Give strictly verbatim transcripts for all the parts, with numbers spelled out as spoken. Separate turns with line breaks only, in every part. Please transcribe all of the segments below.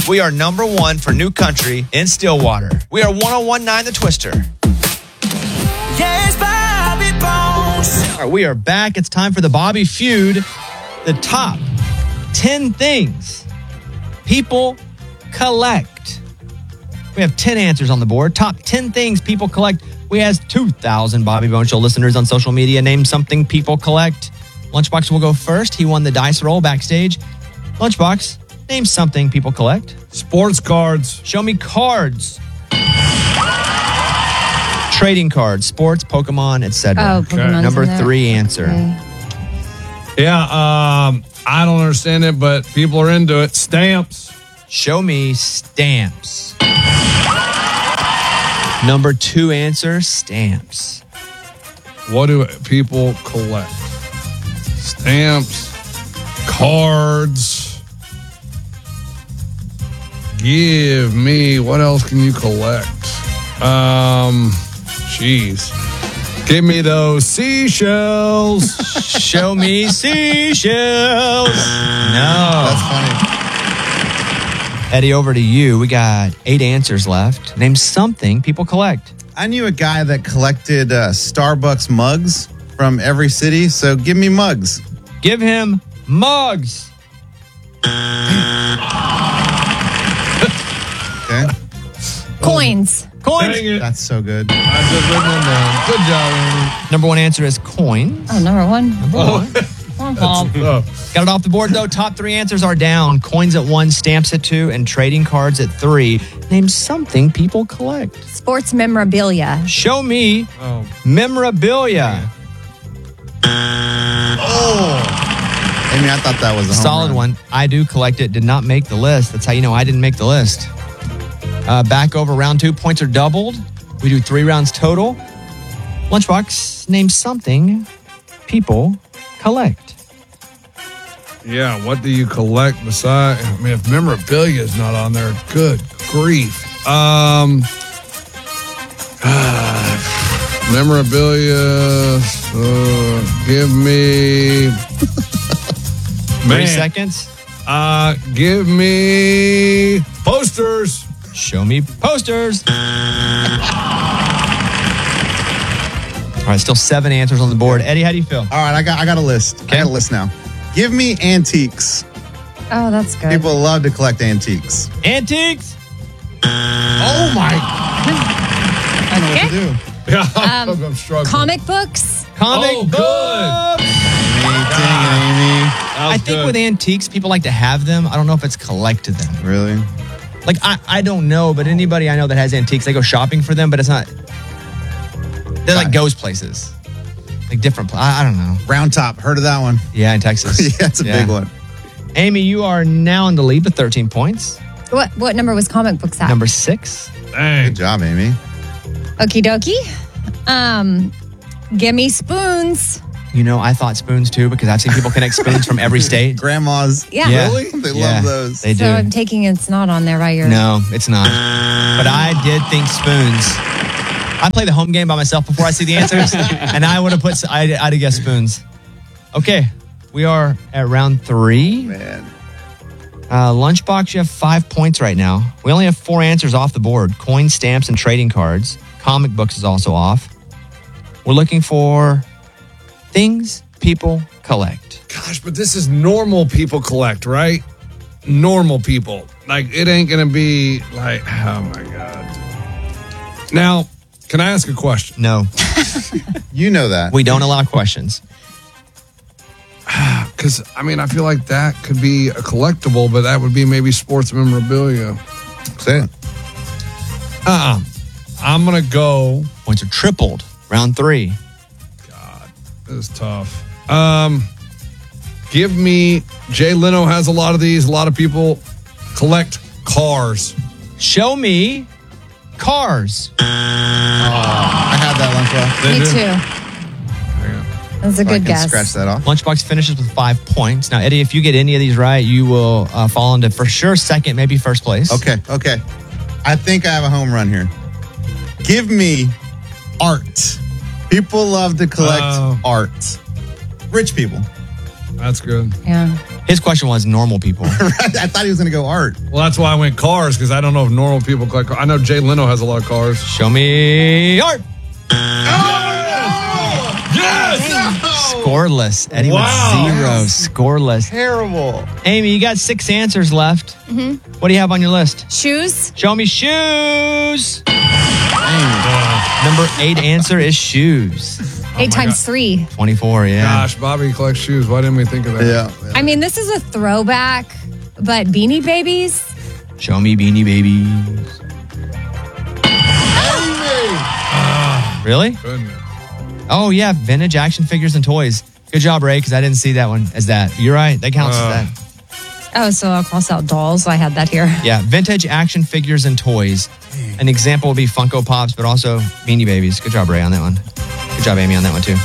We are number one for new country in Stillwater. We are one oh one point nine The Twister.
Yes, Bobby Bones.
All right, we are back. It's time for the Bobby Feud. The top ten things people collect. We have ten answers on the board. Top ten things people collect. We has two thousand Bobby Bones Show listeners on social media. Name something people collect. Lunchbox will go first. He won the dice roll backstage. Lunchbox, name something people collect.
Sports cards.
Show me cards. Trading cards, sports, Pokemon, et cetera.
Oh, Pokemon's
Number
in there.
three answer.
Okay.
Yeah, um, I don't understand it, but people are into it. Stamps.
Show me stamps. Number two answer, stamps.
What do people collect? Stamps, cards. Give me, what else can you collect? Um, jeez. Give me those seashells.
Show me seashells. No.
That's funny.
Eddie, over to you. We got eight answers left. Name something people collect.
I knew a guy that collected uh, Starbucks mugs from every city, so give me mugs.
Give him mugs.
Okay.
Coins.
Coins.
Dang it.
That's so good.
I just written them down. Good job, Amy.
Number one answer is coins.
Oh, number one. Number
Oh.
one.
Oh.
Got it off the board, though. Top three answers are down. Coins at one, stamps at two, and trading cards at three. Name something people collect.
Sports memorabilia.
Show me
Oh.
memorabilia.
Oh. Amy, I thought that was a home
Solid
run.
one. I do collect it. Did not make the list. That's how you know I didn't make the list. Uh, back over round two. Points are doubled. We do three rounds total. Lunchbox, name something people collect.
Yeah, what do you collect besides? I mean, if memorabilia is not on there, good grief. Um, uh, memorabilia. Uh, give me.
Three
Man,
seconds.
Uh, give me posters.
Show me posters. All right, still seven answers on the board. Eddie, how do you feel?
All right, I got I got a list.
Okay.
I got a list now. Give me antiques.
Oh, that's good.
People love to collect antiques.
Antiques.
Oh my! I know what to do.
Yeah,
Um,
I'm struggling.
Comic books.
Comic
Oh,
books.
good.
Amy, dang it, Amy.
That was
I think
good.
with antiques, people like to have them. I don't know if it's collected them.
Really?
Like, I, I don't know, but anybody I know that has antiques, they go shopping for them, but it's not. They're like goes places. Like different, pla- I, I don't know.
Round Top. Heard of that one?
Yeah, in Texas.
Yeah, it's a
Yeah.
big one.
Amy, you are now in the lead with thirteen points.
What what number was comic books at?
Number six.
Dang.
Good job, Amy.
Okie dokie. Um, give me spoons.
You know, I thought spoons too because I've seen people connect spoons from every state.
Grandma's.
Yeah.
Yeah.
Really? They
Yeah,
love those.
They do.
So I'm taking it's not on there, right? You're
No, it's not. But I did think spoons. I play the home game by myself before I see the answers, and I would have put. I'd, I'd have guessed spoons. Okay, we are at round three.
Man.
Uh, Lunchbox, you have five points right now. We only have four answers off the board: coin, stamps, and trading cards. Comic books is also off. We're looking for things people collect.
Gosh, but this is normal people collect, right? Normal people. Like, it ain't going to be like, oh my God. Now, can I ask a question?
No,
You know that.
we don't allow questions.
Because, I mean, I feel like that could be a collectible, but that would be maybe sports memorabilia.
Say it.
Uh-uh. I'm going to go.
Points are tripled. Round three.
God, this is tough. Um, give me, Jay Leno has a lot of these. A lot of people collect cars.
Show me cars.
I had that lunch.
Me
They do.
too. That's a
I
good
can
guess.
scratch that off.
Lunchbox finishes with five points. Now, Eddie, if you get any of these right, you will uh, fall into for sure second, maybe first place.
Okay, okay. I think I have a home run here. Give me art. People love to collect
Oh.
art. Rich people.
That's good.
Yeah.
His question was normal people.
I thought he was going to go art.
Well, that's why I went cars, because I don't know if normal people collect cars. I know Jay Leno has a lot of cars.
Show me art.
Yes!
Scoreless. Eddie
Wow.
with zero. Scoreless.
Terrible.
Amy, you got six answers left. Mm-hmm. What do you have on your list?
Shoes.
Show me shoes. Number eight answer is shoes.
Eight
my
times
God.
three.
twenty-four, yeah.
Gosh, Bobby collects shoes. Why didn't we think of that?
Yeah.
I mean, this is a throwback, but Beanie Babies.
Show me Beanie Babies. Really?
Goodness.
Oh, yeah. Vintage action figures and toys. Good job, Ray, because I didn't see that one as that. You're right. That counts
Uh.
as that.
Oh, so I'll cross out dolls. I had that here.
Yeah. Vintage action figures and toys. An example would be Funko Pops, but also Beanie Babies. Good job, Ray, on that one. Good job, Amy, on that one, too.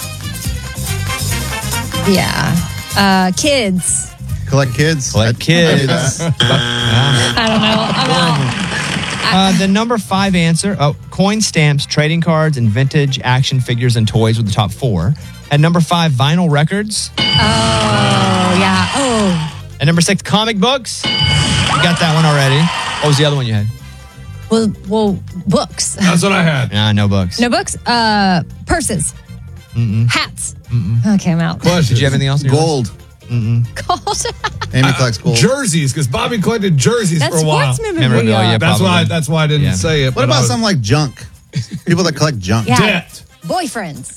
Yeah. Uh, kids.
Collect kids.
Collect
I-
kids.
I do that.
I don't know. I'm out.
Uh, the number five answer, oh, coin stamps, trading cards, and vintage action figures and toys were the top four. At number five, vinyl records.
Oh, yeah. Oh.
At number six, comic books. You got that one already. What was the other one you had?
Well, well, books.
That's what I had.
Nah, no books.
No books. Uh, purses.
Mm-mm.
Hats.
Mm-mm.
Okay, I'm out.
Questions.
Did you have anything else? in your
Gold.
list? Mm-mm.
Gold.
Amy collects gold.
Jerseys, because Bobby collected jerseys
That's
for a while.
sports memorabilia.
Memorabilia,
That's why.
probably.
That's why I didn't
Yeah.
say it.
What
but I
about
was-
something like junk? People that collect junk.
Yeah.
debt,
Boyfriends.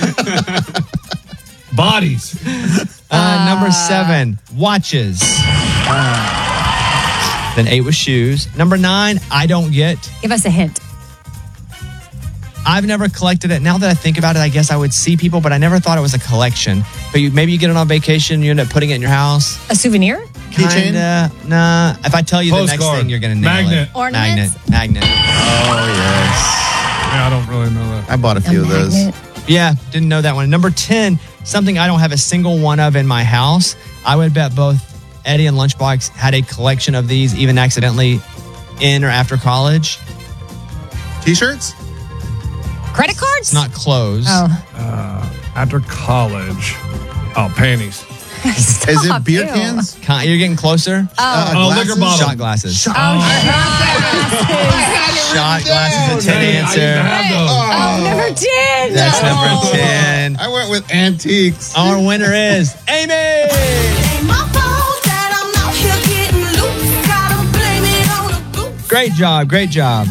bodies?
Uh, number seven, watches. Then eight was shoes. Number nine, I don't get.
Give us a hint.
I've never collected it. Now that I think about it, I guess I would see people, but I never thought it was a collection. But you, maybe you get it on vacation, you end up putting it in your house.
A souvenir?
Keychain?
Kinda, nah. If I tell you the next
Postcard.
thing, you're gonna nail
Magnet.
it.
Ornaments?
Magnet. Magnet.
Oh, yes.
Yeah, I don't really know that.
I bought a few of those.
magnet.
Yeah, didn't know that one. Number ten, something I don't have a single one of in my house. I would bet both Eddie and Lunchbox had a collection of these, even accidentally in or after college.
T-shirts?
Credit cards?
It's not clothes.
Oh.
Uh, after college, oh, panties.
Is it
Stop,
beer
ew.
cans?
Con- You're getting closer.
Oh.
Uh,
Oh,
glasses?
liquor bottle.
Shot glasses.
Shot-
Oh,
Shot glasses, a ten
Dang, I used to
answer.
have those.
oh, never did.
That's
Oh.
number ten.
I went with antiques.
Our winner is Amy.
Ain't my fault that I'm out here getting loose. Gotta blame it on the goose.
Great job. Great job.